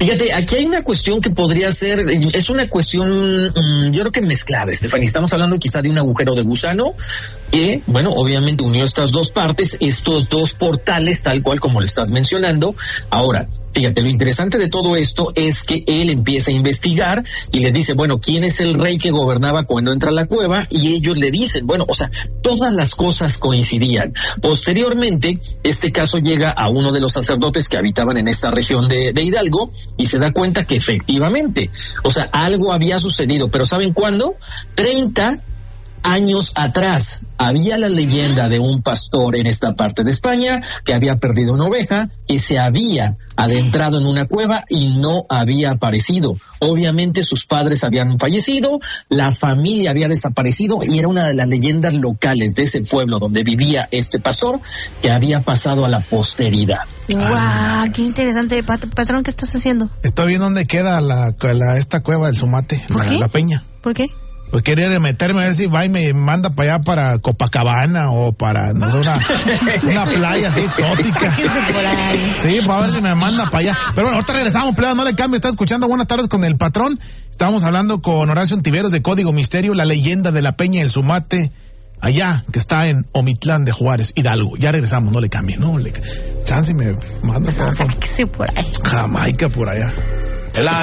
Fíjate, aquí hay una cuestión que podría ser, es una cuestión, yo creo que mezclada, Stephanie. Estamos hablando quizá de un agujero de gusano que, bueno, obviamente unió estas dos partes, estos dos portales, tal cual como lo estás mencionando. Ahora, fíjate, lo interesante de todo esto es que él empieza a investigar y le dice, bueno, ¿quién es el rey que gobernaba cuando entra a la cueva? Y ellos le dicen, bueno, o sea, todas las cosas coincidían. Posteriormente, este caso llega a uno de los sacerdotes que habitaban en esta región de Hidalgo y se da cuenta que efectivamente, o sea, algo había sucedido, pero ¿saben cuándo? 30 años atrás había la leyenda de un pastor en esta parte de España que había perdido una oveja, que se había adentrado en una cueva y no había aparecido. Obviamente sus padres habían fallecido, la familia había desaparecido y era una de las leyendas locales de ese pueblo donde vivía este pastor que había pasado a la posteridad. ¡Guau! ¡Qué interesante! Patrón, ¿qué estás haciendo? Estoy viendo dónde queda esta cueva del Sumate, la peña. ¿Por qué? Pues quería meterme a ver si va y me manda para allá, para Copacabana o para, no sé, una playa así exótica. Sí, para ver si me manda para allá. Pero bueno, ahorita regresamos, plebes, no le cambie. Está escuchando Buenas Tardes con el Patrón. Estábamos hablando con Horacio Ontiveros de Código Misterio, la leyenda de la peña del Sumate, allá, que está en Omitlán de Juárez, Hidalgo. Ya regresamos, no le cambie, no le chance me manda para por ahí. Jamaica por allá.